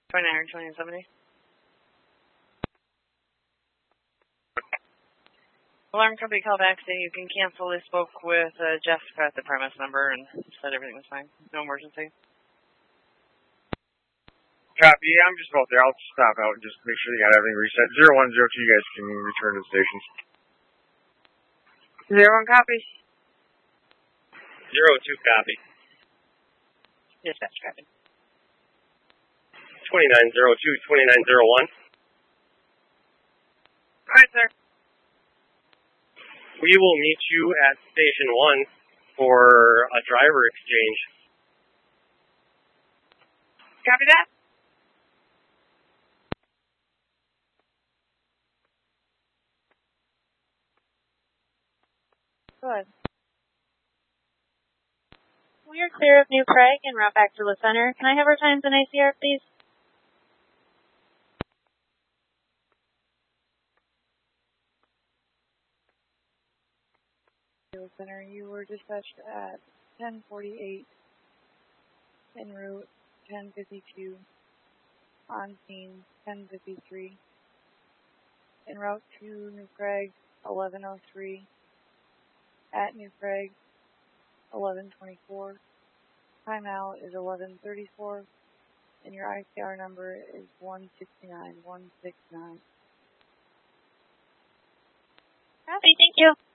2970. Alarm company call back saying you can cancel. They spoke with Jessica at the premise number and said everything was fine. No emergency. Copy. I'm just about there. I'll stop out and just make sure you got everything reset. 0102, you guys can return to the stations. 01 copy. 02 copy. Dispatch copy. 2902, 2901. Alright, sir. We will meet you at Station 1 for a driver exchange. Copy that. Go ahead. We are clear of New Craig and route back to the center. Can I have our times in ACR, please? Center, you were dispatched at 10:48 en route 10:52, on scene 10:53, en route to New Craig 11:03, at New Craig 11:24, timeout is 11:34, and your ICR number is 169. Copy, thank you.